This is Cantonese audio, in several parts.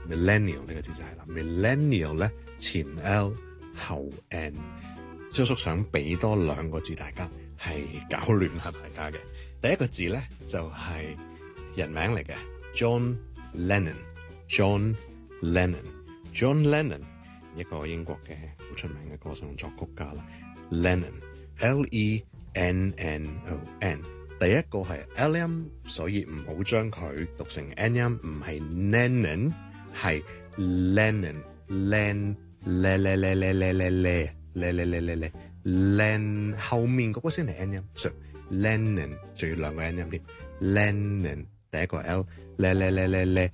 millennial 呢個字就係啦 millennial 咧前 L 後 N， 叔叔想俾多兩個字大家係搞亂下大家嘅。第一個字咧就係人名嚟嘅 John Lennon， 一個英國嘅好出名嘅歌手作曲家啦。Lennon Lennon， 第一個係 L 音，所以唔好將佢讀成 N 音，唔係 Lennon， 係 Lennon Len 後面嗰個先係 N 音，所以 Lennon 仲要兩個 N 音添。Lennon 第一個 L Lennon，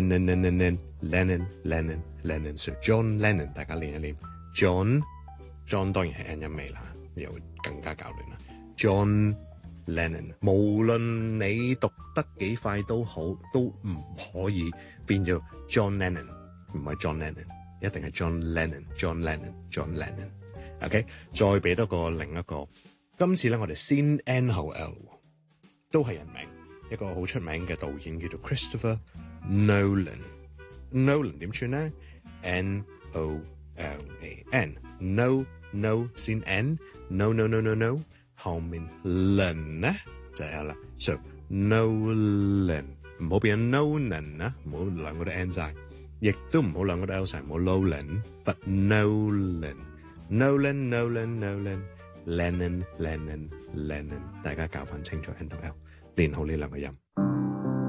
所以 John Lennon 大家練一練 John 當然係 N 音尾啦，又更加搞亂啦。John Lennon 無論你讀得幾快都好，都唔可以變咗 John Lennon， 唔係 John Lennon， 一定係 John Lennon。OK， 再俾多個另一個，今次咧我哋先 N 後 L， 都係人名，一個好出名嘅導演叫做 Christopher Nolan。Nolan 點串咧 ？N-O-L-A-N。No 先 N，No，後面 Len 咧就係 L 啦。So Nolan 唔好變 Nolan 啦，唔好兩個都 N 晒，亦都唔好兩個都 L 晒，唔好 Nolan，but Nolan。Lennon， 大家教翻清楚 N 同 L， 練好呢兩個音。